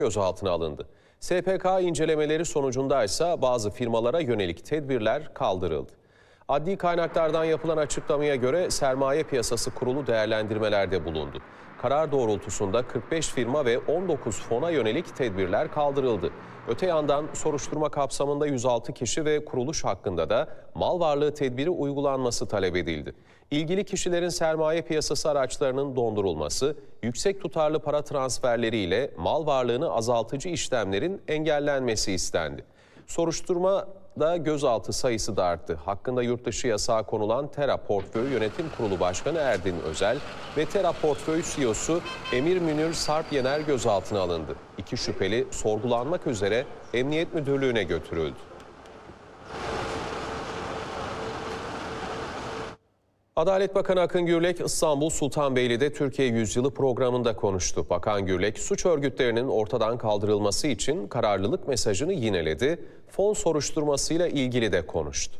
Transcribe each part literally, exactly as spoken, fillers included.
gözaltına alındı. S P K incelemeleri sonucunda ise bazı firmalara yönelik tedbirler kaldırıldı. Adli kaynaklardan yapılan açıklamaya göre Sermaye Piyasası Kurulu değerlendirmelerde bulundu. Karar doğrultusunda kırk beş firma ve on dokuz fona yönelik tedbirler kaldırıldı. Öte yandan soruşturma kapsamında yüz altı kişi ve kuruluş hakkında da mal varlığı tedbiri uygulanması talep edildi. İlgili kişilerin sermaye piyasası araçlarının dondurulması, yüksek tutarlı para transferleriyle mal varlığını azaltıcı işlemlerin engellenmesi istendi. Soruşturmada gözaltı sayısı da arttı. Hakkında yurtdışı yasağı konulan Tera Portföy Yönetim Kurulu Başkanı Erdin Özel ve Tera Portföy C E O'su Emir Münir Sarp Yener gözaltına alındı. İki şüpheli sorgulanmak üzere Emniyet Müdürlüğü'ne götürüldü. Adalet Bakanı Akın Gürlek, İstanbul Sultanbeyli'de Türkiye Yüzyılı programında konuştu. Bakan Gürlek, suç örgütlerinin ortadan kaldırılması için kararlılık mesajını yineledi. Fon soruşturmasıyla ilgili de konuştu.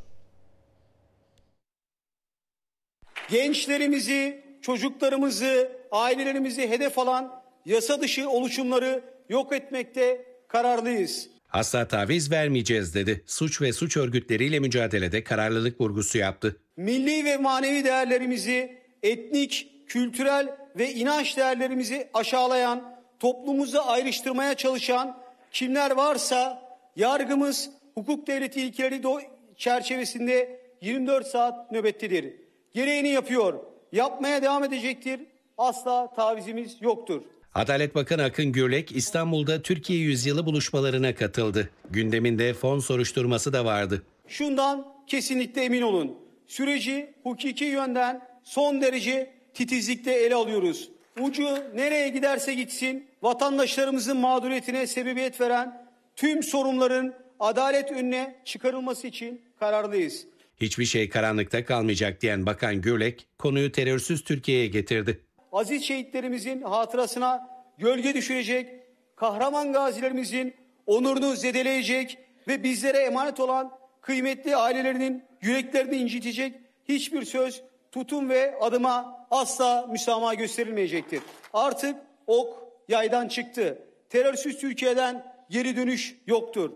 Gençlerimizi, çocuklarımızı, ailelerimizi hedef alan yasa dışı oluşumları yok etmekte kararlıyız. Asla taviz vermeyeceğiz dedi. Suç ve suç örgütleriyle mücadelede kararlılık vurgusu yaptı. Milli ve manevi değerlerimizi, etnik, kültürel ve inanç değerlerimizi aşağılayan, toplumumuzu ayrıştırmaya çalışan kimler varsa yargımız hukuk devleti ilkeleri çerçevesinde yirmi dört saat nöbettedir. Gereğini yapıyor, yapmaya devam edecektir. Asla tavizimiz yoktur. Adalet Bakanı Akın Gürlek İstanbul'da Türkiye Yüzyılı buluşmalarına katıldı. Gündeminde fon soruşturması da vardı. Şundan kesinlikle emin olun. Süreci hukuki yönden son derece titizlikle ele alıyoruz. Ucu nereye giderse gitsin vatandaşlarımızın mağduriyetine sebebiyet veren tüm sorunların adalet önüne çıkarılması için kararlıyız. Hiçbir şey karanlıkta kalmayacak diyen Bakan Gürlek konuyu terörsüz Türkiye'ye getirdi. Aziz şehitlerimizin hatırasına gölge düşürecek, kahraman gazilerimizin onurunu zedeleyecek ve bizlere emanet olan kıymetli ailelerinin yüreklerini incitecek hiçbir söz, tutum ve adıma asla müsamaha gösterilmeyecektir. Artık ok yaydan çıktı. Terörsüz Türkiye'den geri dönüş yoktur.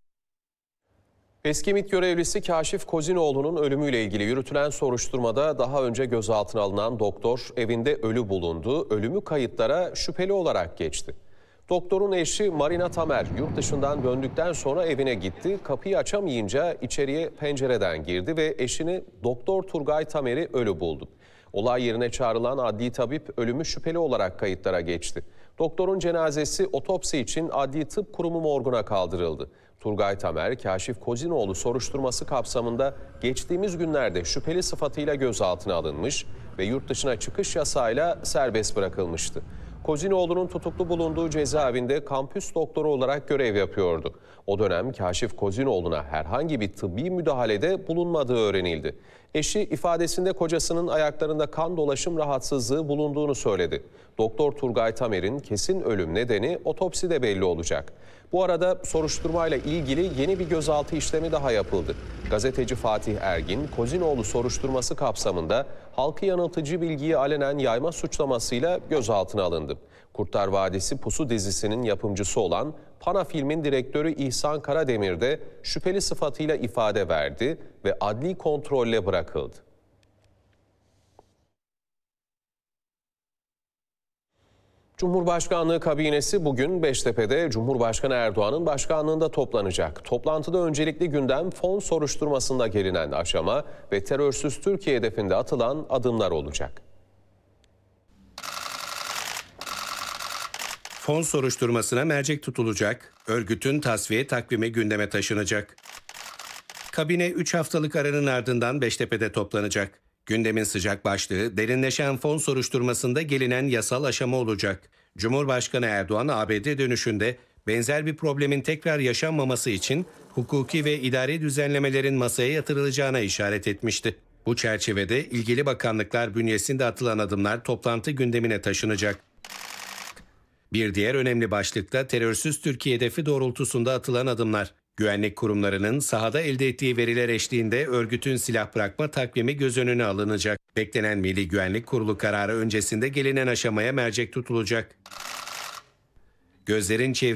Eski MİT görevlisi Kaşif Kozinoğlu'nun ölümüyle ilgili yürütülen soruşturmada daha önce gözaltına alınan doktor evinde ölü bulundu. Ölümü kayıtlara şüpheli olarak geçti. Doktorun eşi Marina Tamer yurt dışından döndükten sonra evine gitti. Kapıyı açamayınca içeriye pencereden girdi ve eşini Doktor Turgay Tamer'i ölü buldu. Olay yerine çağrılan adli tabip ölümü şüpheli olarak kayıtlara geçti. Doktorun cenazesi otopsi için Adli Tıp Kurumu morguna kaldırıldı. Turgay Tamer, Kaşif Kozinoğlu soruşturması kapsamında geçtiğimiz günlerde şüpheli sıfatıyla gözaltına alınmış ve yurt dışına çıkış yasağıyla serbest bırakılmıştı. Kozinoğlu'nun tutuklu bulunduğu cezaevinde kampüs doktoru olarak görev yapıyordu. O dönem Kaşif Kozinoğlu'na herhangi bir tıbbi müdahalede bulunmadığı öğrenildi. Eşi ifadesinde kocasının ayaklarında kan dolaşım rahatsızlığı bulunduğunu söyledi. Doktor Turgay Tamer'in kesin ölüm nedeni otopside belli olacak. Bu arada soruşturmayla ilgili yeni bir gözaltı işlemi daha yapıldı. Gazeteci Fatih Ergin, Kozinoğlu soruşturması kapsamında halkı yanıltıcı bilgiyi alenen yayma suçlamasıyla gözaltına alındı. Kurtlar Vadisi Pusu dizisinin yapımcısı olan Pana Film'in direktörü İhsan Karademir de şüpheli sıfatıyla ifade verdi ve adli kontrolle bırakıldı. Cumhurbaşkanlığı kabinesi bugün Beştepe'de Cumhurbaşkanı Erdoğan'ın başkanlığında toplanacak. Toplantıda öncelikli gündem fon soruşturmasında gelinen aşama ve terörsüz Türkiye hedefinde atılan adımlar olacak. Fon soruşturmasına mercek tutulacak, örgütün tasfiye takvimi gündeme taşınacak. Kabine üç haftalık aranın ardından Beştepe'de toplanacak. Gündemin sıcak başlığı derinleşen fon soruşturmasında gelinen yasal aşama olacak. Cumhurbaşkanı Erdoğan A B D dönüşünde benzer bir problemin tekrar yaşanmaması için hukuki ve idari düzenlemelerin masaya yatırılacağına işaret etmişti. Bu çerçevede ilgili bakanlıklar bünyesinde atılan adımlar toplantı gündemine taşınacak. Bir diğer önemli başlık da terörsüz Türkiye hedefi doğrultusunda atılan adımlar. Güvenlik kurumlarının sahada elde ettiği veriler eşliğinde örgütün silah bırakma takvimi göz önüne alınacak. Beklenen Milli Güvenlik Kurulu kararı öncesinde gelinen aşamaya mercek tutulacak. Gözlerin çevre